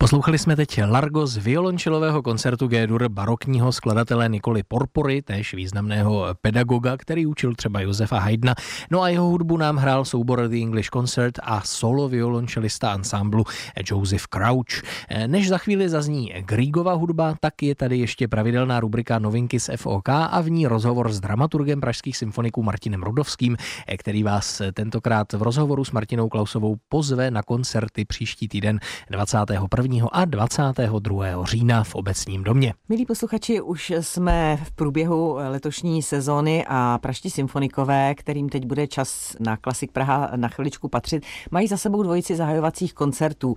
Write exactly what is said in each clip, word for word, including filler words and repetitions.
Poslouchali jsme teď Largo z violončelového koncertu G-dur barokního skladatele Nicoli Porpory, též významného pedagoga, který učil třeba Josefa Haydna. No a jeho hudbu nám hrál soubor The English Concert a solo violončelista ansámblu Joseph Crouch. Než za chvíli zazní Griegova hudba, tak je tady ještě pravidelná rubrika Novinky z F O K a v ní rozhovor s dramaturgem pražských symfoniků Martinem Rudovským, který vás tentokrát v rozhovoru s Martinou Klausovou pozve na koncerty příští týden dvacátého prvního a dvacátého druhého října v Obecním domě. Milí posluchači, už jsme v průběhu letošní sezóny a pražští symfonikové, kterým teď bude čas na Klasik Praha na chviličku patřit, mají za sebou dvojici zahajovacích koncertů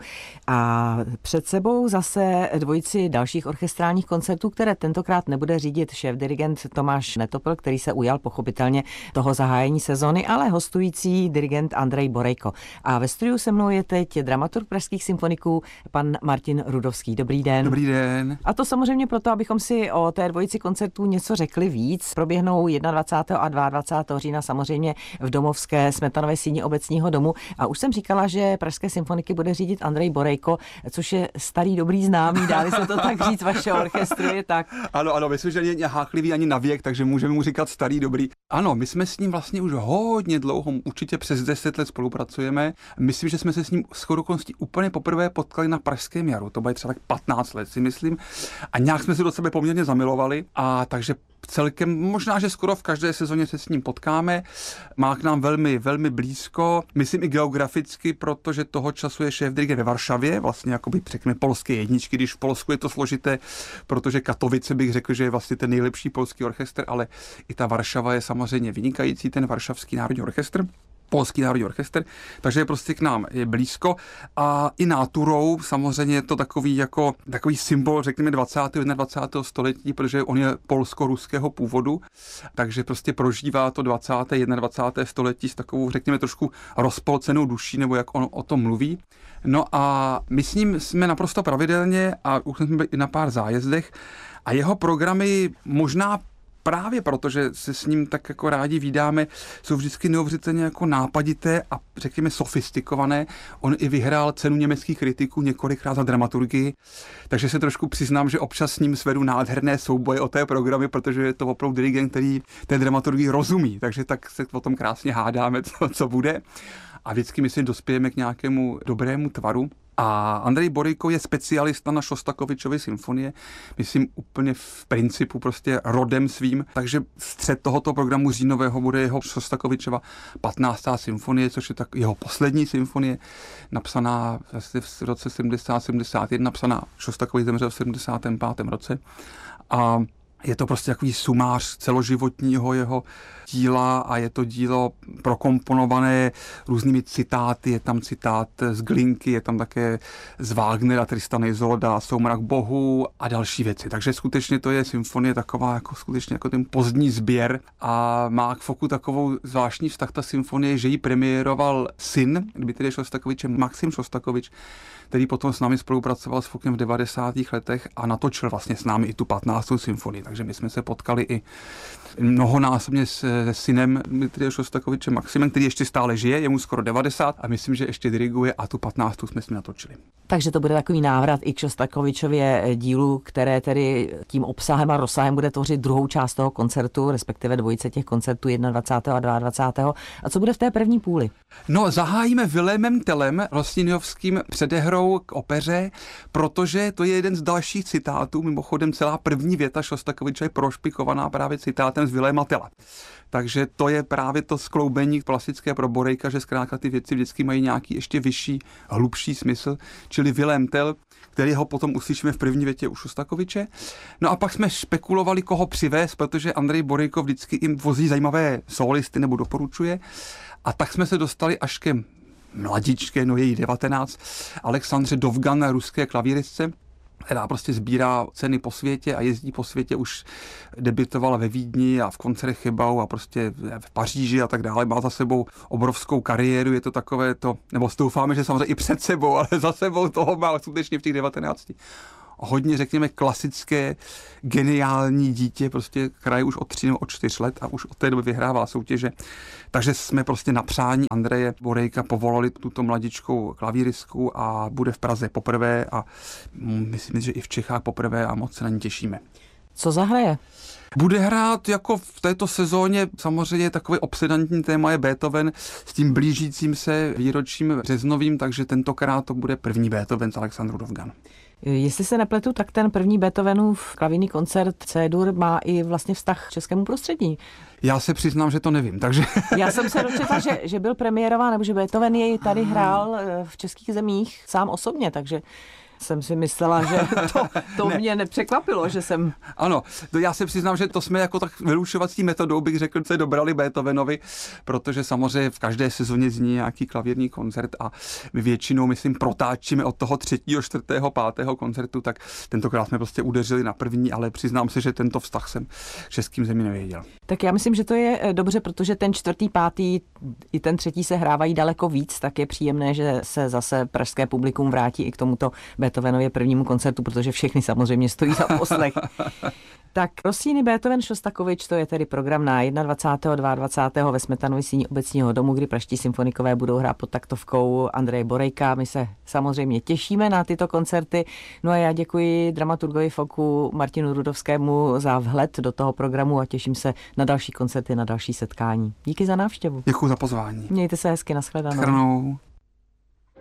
a před sebou zase dvojici dalších orchestrálních koncertů, které tentokrát nebude řídit šéfdirigent Tomáš Netopil, který se ujal pochopitelně toho zahájení sezóny, ale hostující dirigent Andrej Borejko. A ve studiu se mnou je teď dramaturg pražských symfoniků pan Martin Rudovský. Dobrý den. Dobrý den. A to samozřejmě proto, abychom si o té dvojici koncertů něco řekli víc. Proběhnou dvacátého prvního a dvacátého druhého října samozřejmě v domovské Smetanově síni Obecního domu. A už jsem říkala, že pražské symfoniky bude řídit Andrej Borejko, což je starý dobrý známý, dá se to tak říct, vaše orchestru je tak. Ano, ano, myslím, že není háklivý ani na věk, takže můžeme mu říkat starý dobrý. Ano, my jsme s ním vlastně už hodně dlouho, určitě přes deset let spolupracujeme. Myslím, že jsme se s ním shodou okolností úplně poprvé potkali na Pražském jaru. To bude třeba tak patnáct let, si myslím. A nějak jsme se do sebe poměrně zamilovali. A takže celkem, možná, že skoro v každé sezóně se s ním potkáme. Má k nám velmi, velmi blízko. Myslím i geograficky, protože toho času je šéfdirigent ve Varšavě, vlastně jakoby řekněme polské jedničky, když v Polsku je to složité, protože Katovice bych řekl, že je vlastně ten nejlepší polský orchestr, ale i ta Varšava je samozřejmě vynikající, ten Varšavský národní orchestr. Polský národní orchestr, takže je prostě k nám je blízko a i náturou samozřejmě je to takový jako takový symbol, řekněme dvacátého jednadvacátého století, protože on je polsko-ruského původu, takže prostě prožívá to dvacátého jednadvacátého století s takovou, řekněme, trošku rozpolcenou duší, nebo jak on o tom mluví. No a my s ním jsme naprosto pravidelně a už jsme byli i na pár zájezdech a jeho programy možná právě proto, že se s ním tak jako rádi vídáme, jsou vždycky neuvěřitelně jako nápadité a řekněme sofistikované. On i vyhrál cenu německých kritiků několikrát za dramaturgii, takže se trošku přiznám, že občas s ním svedu nádherné souboje o té programy, protože je to opravdu dirigent, který té dramaturgii rozumí, takže tak se o tom krásně hádáme, co, co bude. A vždycky myslím, dospějeme k nějakému dobrému tvaru. A Andrej Borejko je specialista na Šostakovičovy symfonie, myslím úplně v principu prostě rodem svým, takže střed tohoto programu říjnového bude jeho Šostakovičova patnáctá symfonie, což je tak jeho poslední symfonie, napsaná v roce sedmdesát sedmdesát jedna, napsaná Šostakovič zemřel v sedmdesátém pátém roce a je to prostě takový sumář celoživotního jeho díla a je to dílo prokomponované různými citáty. Je tam citát z Glinky, je tam také z Wagnera, Tristana Isolda, Soumrak bohů a další věci. Takže skutečně to je symfonie taková jako skutečně jako ten pozdní sběr a má k Foku takovou zvláštní vztah ta symfonie, že ji premiéroval syn, kdyby tedy Šostakoviče, Maxim Šostakovič, který potom s námi spolupracoval s Fokem v devadesátých letech a natočil vlastně s námi i tu patnáctou symfonii. Takže my jsme se potkali i mnohonásobně s synem Dmitrije Šostakoviče Maximem, který ještě stále žije, je mu skoro devadesát a myslím, že ještě diriguje a tu patnáctou jsme s ním natočili. Takže to bude takový návrat i k Šostakovičově dílu, které tedy tím obsahem a rozsahem bude tvořit druhou část toho koncertu, respektive dvojice těch koncertů dvacátého prvního a dvacátého druhého A co bude v té první půli? No, zahájíme Vilémem Tellem, Rostinjovským předehrou k opeře, protože to je jeden z dalších citátů, mimochodem celá první věta Šostakoviče je prošpikovaná právě citátem z Viléma Tella. Takže to je právě to skloubení klasické pro Borejka, že zkrátka ty věci vždycky mají nějaký ještě vyšší, hlubší smysl, čili Vilém Tell, který ho potom uslyšíme v první větě u Šostakoviče. No a pak jsme špekulovali, koho přivést, protože Andrej Borejko vždycky jim vozí zajímavé solisty nebo doporučuje. A tak jsme se dostali až ke mladičké, no její devatenáct, Alexandře Dovgan, ruské klavíristce, která prostě sbírá ceny po světě a jezdí po světě, už debitovala ve Vídni a v koncertech Chybau a prostě v Paříži a tak dále. Má za sebou obrovskou kariéru, je to takové to, nebo doufáme, že samozřejmě i před sebou, ale za sebou toho má skutečně v těch devatenácti hodně, řekněme, klasické, geniální dítě, prostě hraje už od tří nebo od čtyř let a už od té doby vyhrává soutěže. Takže jsme prostě na přání Andreje Borejka povolali tuto mladičkou klavíristku a bude v Praze poprvé a myslím, že i v Čechách poprvé a moc se na ní těšíme. Co zahraje? Bude hrát jako v této sezóně, samozřejmě takový obsedantní téma je Beethoven s tím blížícím se výročím březnovým, takže tentokrát to bude první Beethoven z Alexandru Dovgan. Jestli se nepletu, tak ten první Beethovenův klavírní koncert C-dur má i vlastně vztah k českému prostředí. Já se přiznám, že to nevím, takže... Já jsem se dočetla, že, že byl premiérován, nebo že Beethoven jej tady hrál v českých zemích sám osobně, takže jsem si myslela, že to, to ne. mě nepřekvapilo, že jsem... Ano, to já se přiznám, že to jsme jako tak vylučovací metodou, bych řekl, se dobrali Beethovenovi, protože samozřejmě v každé sezóně zní nějaký klavírní koncert a my většinou, myslím, protáčíme od toho třetího, čtvrtého, pátého koncertu, tak tentokrát jsme prostě udeřili na první, ale přiznám se, že tento vztah jsem českým zemí nevěděl. Tak já myslím, že to je dobře, protože ten čtvrtý, pátý i ten třetí se hrávají daleko víc, tak je příjemné, že se zase pražské publikum vrátí i k tomuto Beethovenově prvnímu koncertu, protože všechny samozřejmě stojí za poslech. Tak Rossini, Beethoven, Šostakovič, to je tedy program na dvacátého prvního, dvacátého druhého ve Smetanově síni Obecního domu, kdy pražští symfonikové budou hrát pod taktovkou Andreje Borejka. My se samozřejmě těšíme na tyto koncerty. No a já děkuji dramaturgovi Foku Martinu Rudovskému za vhled do toho programu a těším se na další koncerty, na další setkání. Díky za návštěvu. Děkuji za pozvání. Mějte se hezky, nashledanou. Chrnou.